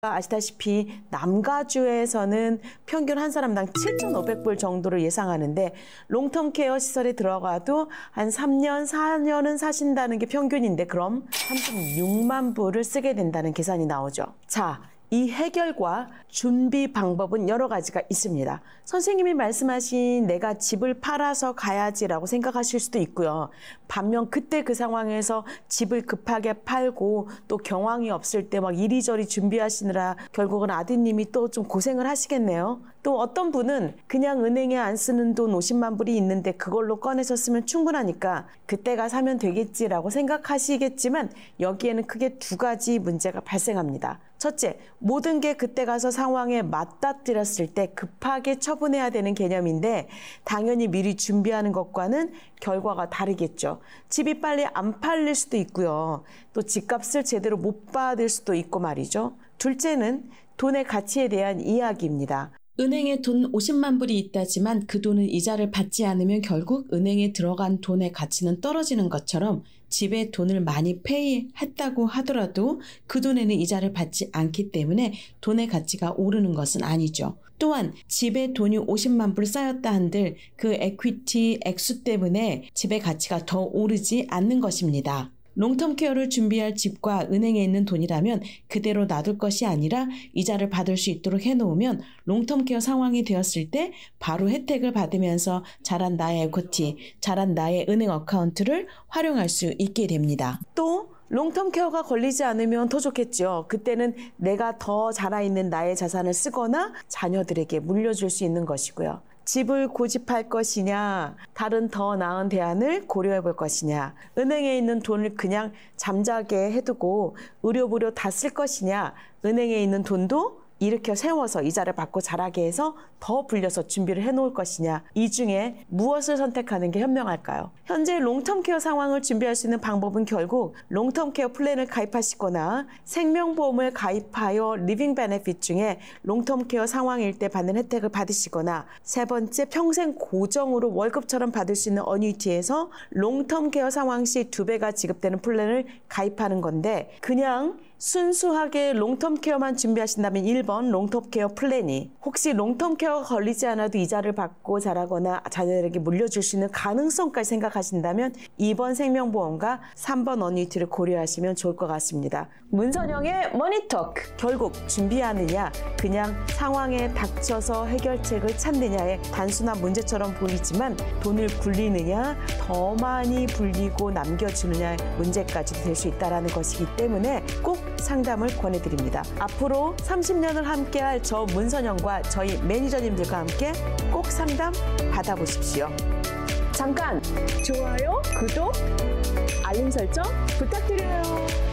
아시다시피 남가주에서는 평균 한 사람당 7,500불 정도를 예상하는데 롱텀 케어 시설에 들어가도 한 3년, 4년은 사신다는 게 평균인데 그럼 36만 불을 쓰게 된다는 계산이 나오죠. 자, 이 해결과 준비 방법은 여러 가지가 있습니다. 선생님이 말씀하신 내가 집을 팔아서 가야지라고 생각하실 수도 있고요. 반면 그때 그 상황에서 집을 급하게 팔고 또 경황이 없을 때 막 이리저리 준비하시느라 결국은 아드님이 또 좀 고생을 하시겠네요. 또 어떤 분은 그냥 은행에 안 쓰는 돈 50만 불이 있는데 그걸로 꺼내서 쓰면 충분하니까 그때가 사면 되겠지라고 생각하시겠지만 여기에는 크게 두 가지 문제가 발생합니다. 첫째, 모든 게 그때 가서 상황에 맞닥뜨렸을 때 급하게 처분해야 되는 개념인데 당연히 미리 준비하는 것과는 결과가 다르겠죠. 집이 빨리 안 팔릴 수도 있고요. 또 집값을 제대로 못 받을 수도 있고 말이죠. 둘째는 돈의 가치에 대한 이야기입니다. 은행에 돈 50만 불이 있다지만 그 돈은 이자를 받지 않으면 결국 은행에 들어간 돈의 가치는 떨어지는 것처럼 집에 돈을 많이 페이했다고 하더라도 그 돈에는 이자를 받지 않기 때문에 돈의 가치가 오르는 것은 아니죠. 또한 집에 돈이 50만 불 쌓였다 한들 그 에퀴티 액수 때문에 집의 가치가 더 오르지 않는 것입니다. 롱텀 케어를 준비할 집과 은행에 있는 돈이라면 그대로 놔둘 것이 아니라 이자를 받을 수 있도록 해놓으면 롱텀 케어 상황이 되었을 때 바로 혜택을 받으면서 자란 나의 에쿼티, 자란 나의 은행 어카운트를 활용할 수 있게 됩니다. 또 롱텀 케어가 걸리지 않으면 더 좋겠죠. 그때는 내가 더 자라있는 나의 자산을 쓰거나 자녀들에게 물려줄 수 있는 것이고요. 집을 고집할 것이냐, 다른 더 나은 대안을 고려해 볼 것이냐, 은행에 있는 돈을 그냥 잠자게 해두고 의료부료 다 쓸 것이냐, 은행에 있는 돈도 일으켜 세워서 이자를 받고 자라게 해서 더 불려서 준비를 해놓을 것이냐, 이 중에 무엇을 선택하는 게 현명할까요? 현재 롱텀 케어 상황을 준비할 수 있는 방법은 결국 롱텀 케어 플랜을 가입하시거나 생명보험을 가입하여 리빙 베네핏 중에 롱텀 케어 상황일 때 받는 혜택을 받으시거나 세 번째 평생 고정으로 월급처럼 받을 수 있는 어뉴이티에서 롱텀 케어 상황 시 2배가 지급되는 플랜을 가입하는 건데 그냥 순수하게 롱텀 케어만 준비하신다면 1번 롱텀 케어 플랜이 혹시 롱텀 케어가 걸리지 않아도 이자를 받고 자라거나 자녀들에게 물려줄 수 있는 가능성까지 생각하신다면 2번 생명보험과 3번 어뉴이티를 고려하시면 좋을 것 같습니다. 문선영의 머니토크, 결국 준비하느냐 그냥 상황에 닥쳐서 해결책을 찾느냐의 단순한 문제처럼 보이지만 돈을 굴리느냐 더 많이 불리고 남겨주느냐의 문제까지도 될 수 있다는 것이기 때문에 꼭 상담을 권해드립니다. 앞으로 30년을 함께할 저 문선영과 저희 매니저님들과 함께 꼭 상담 받아보십시오. 잠깐 좋아요, 구독, 알림 설정 부탁드려요.